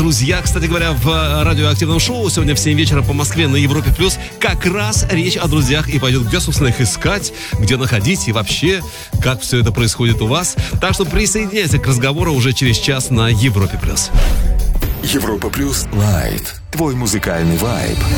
друзья. Кстати говоря, в радиоактивном шоу сегодня в 7 вечера по Москве на Европе Плюс как раз речь о друзьях и пойдет, где, собственно, их искать, где находить и вообще, как все это происходит у вас. Так что присоединяйся к разговору уже через час на Европе Плюс. Европа Плюс Лайт. Твой музыкальный вайб.